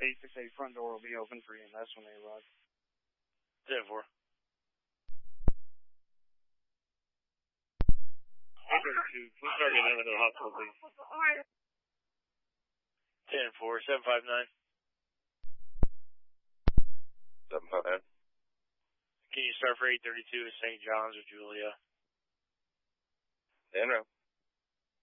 868 front door will be open for you, and that's when they arrive. 10-4. 2, please start getting into the hospital, please. 10-4, 759. 759. Can you start for 832 at St. John's or Julia? En route.